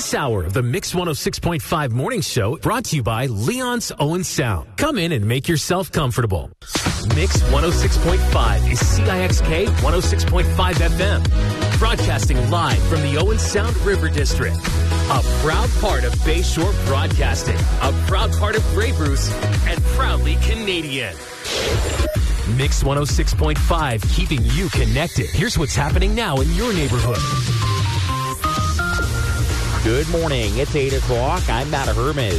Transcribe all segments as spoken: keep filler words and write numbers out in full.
This hour of the Mix one oh six point five Morning Show brought to you by Leon's Owen Sound. Come in and make yourself comfortable. Mix one oh six point five is C I X K one oh six point five F M. Broadcasting live from the Owen Sound River District. A proud part of Bayshore Broadcasting. A proud part of Grey Bruce. And proudly Canadian. Mix one oh six point five, keeping you connected. Here's what's happening now in your neighborhood. Good morning. It's eight o'clock. I'm Matt Hermes.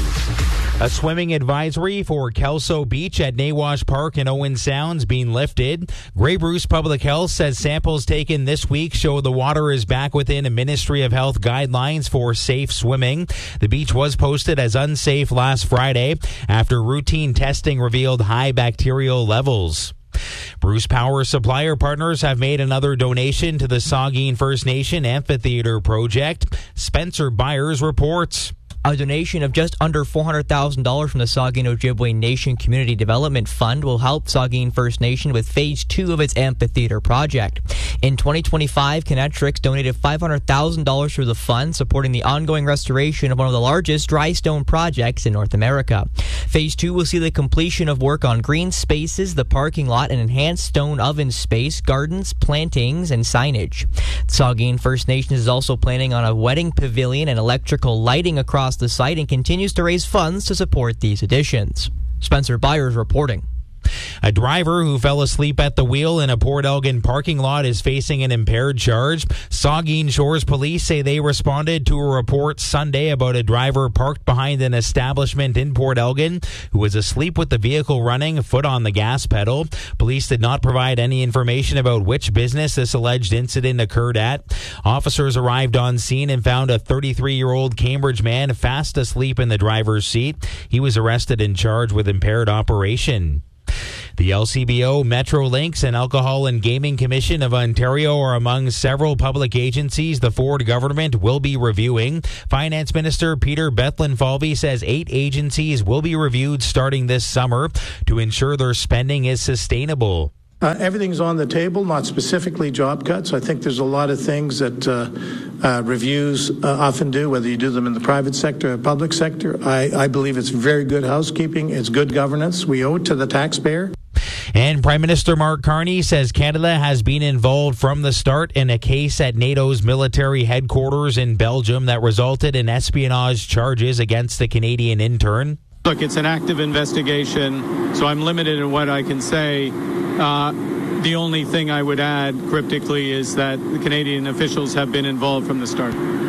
A swimming advisory for Kelso Beach at Nawash Park in Owen Sound's being lifted. Grey Bruce Public Health says samples taken this week show the water is back within a Ministry of Health guidelines for safe swimming. The beach was posted as unsafe last Friday after routine testing revealed high bacterial levels. Bruce Power supplier partners have made another donation to the Saugeen First Nation Amphitheater project. Spencer Byers reports. A donation of just under four hundred thousand dollars from the Saugeen Ojibwe Nation Community Development Fund will help Saugeen First Nation with phase two of its amphitheater project. In twenty twenty-five, Kinetrix donated five hundred thousand dollars through the fund, supporting the ongoing restoration of one of the largest dry stone projects in North America. Phase two will see the completion of work on green spaces, the parking lot, and enhanced stone oven space, gardens, plantings, and signage. Saugeen First Nation is also planning on a wedding pavilion and electrical lighting across the site and continues to raise funds to support these additions. Spencer Byers reporting. A driver who fell asleep at the wheel in a Port Elgin parking lot is facing an impaired charge. Saugeen Shores police say they responded to a report Sunday about a driver parked behind an establishment in Port Elgin who was asleep with the vehicle running, foot on the gas pedal. Police did not provide any information about which business this alleged incident occurred at. Officers arrived on scene and found a thirty-three-year-old Cambridge man fast asleep in the driver's seat. He was arrested and charged with impaired operation. The L C B O, Metrolinx, and Alcohol and Gaming Commission of Ontario are among several public agencies the Ford government will be reviewing. Finance Minister Peter Bethlen-Falvey says eight agencies will be reviewed starting this summer to ensure their spending is sustainable. Uh, everything's on the table, not specifically job cuts. I think there's a lot of things that uh, uh, reviews uh, often do, whether you do them in the private sector or public sector. I, I believe it's very good housekeeping. It's good governance. We owe it to the taxpayer. And Prime Minister Mark Carney says Canada has been involved from the start in a case at NATO's military headquarters in Belgium that resulted in espionage charges against a Canadian intern. Look, it's an active investigation, so I'm limited in what I can say. Uh, the only thing I would add cryptically is that the Canadian officials have been involved from the start.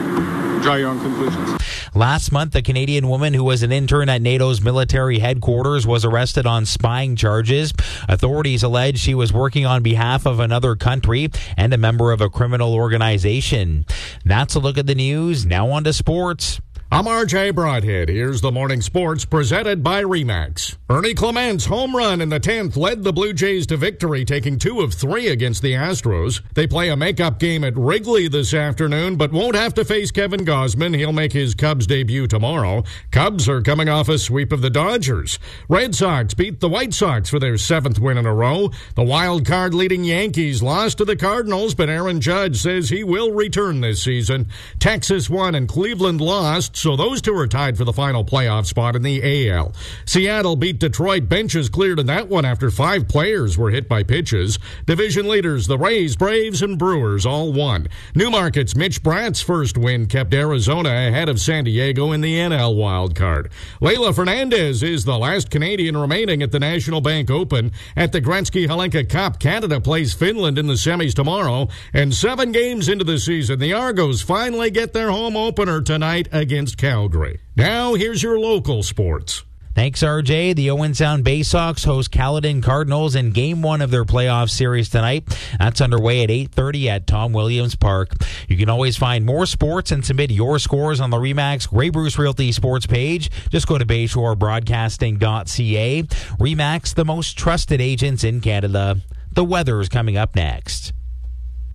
Draw your own conclusions. Last month, a Canadian woman who was an intern at NATO's military headquarters was arrested on spying charges. Authorities allege she was working on behalf of another country and a member of a criminal organization. That's a look at the news. Now on to sports. I'm R J Broadhead. Here's the morning sports presented by RE/MAX. Ernie Clement's home run in the tenth led the Blue Jays to victory, taking two of three against the Astros. They play a makeup game at Wrigley this afternoon, but won't have to face Kevin Gausman. He'll make his Cubs debut tomorrow. Cubs are coming off a sweep of the Dodgers. Red Sox beat the White Sox for their seventh win in a row. The wild card leading Yankees lost to the Cardinals, but Aaron Judge says he will return this season. Texas won and Cleveland lost, so those two are tied for the final playoff spot in the A L. Seattle beat Detroit. Benches cleared in that one after five players were hit by pitches. Division leaders, the Rays, Braves, and Brewers all won. Newmarket's Mitch Bratt's first win kept Arizona ahead of San Diego in the N L wildcard. Leila Fernandez is the last Canadian remaining at the National Bank Open. At the Gretzky-Halenka Cup, Canada plays Finland in the semis tomorrow. And seven games into the season, the Argos finally get their home opener tonight against Calgary. Now, here's your local sports. Thanks, R J. The Owen Sound Bay Sox host Caledon Cardinals in Game one of their playoff series tonight. That's underway at eight thirty at Tom Williams Park. You can always find more sports and submit your scores on the RE/MAX Grey Bruce Realty Sports page. Just go to bayshore broadcasting dot c a. RE/MAX, the most trusted agents in Canada. The weather is coming up next.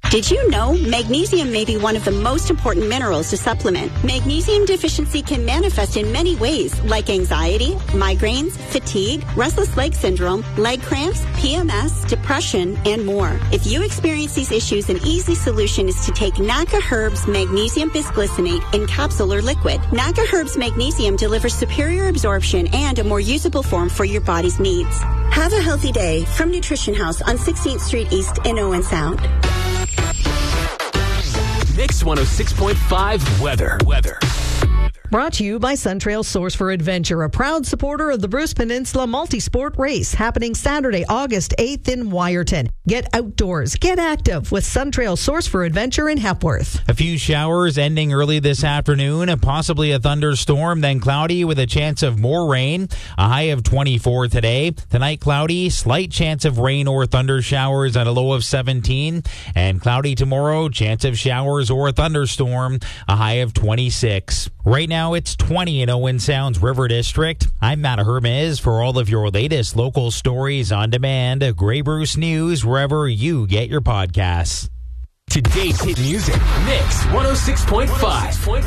Did you know magnesium may be one of the most important minerals to supplement? Magnesium deficiency can manifest in many ways, like anxiety, migraines, fatigue, restless leg syndrome, leg cramps, P M S, depression, and more. If you experience these issues, an easy solution is to take N A C A Herbs Magnesium Bisglycinate in capsule or liquid. N A C A Herbs Magnesium delivers superior absorption and a more usable form for your body's needs. Have a healthy day from Nutrition House on sixteenth Street East in Owen Sound. Mix one oh six point five weather. Weather. Brought to you by Suntrail Source for Adventure, a proud supporter of the Bruce Peninsula Multisport Race, happening Saturday, August eighth in Wyerton. Get outdoors, get active with Suntrail Source for Adventure in Hepworth. A few showers ending early this afternoon, possibly a thunderstorm, then cloudy with a chance of more rain. A high of twenty-four today. Tonight, cloudy, slight chance of rain or thunder showers at a low of seventeen. And cloudy tomorrow, chance of showers or a thunderstorm, a high of twenty-six. Right now, it's twenty in Owen Sound's River District. I'm Matt Hermes for all of your latest local stories on demand. Grey Bruce News, wherever you get your podcasts. Today's hit music, Mix one oh six point five.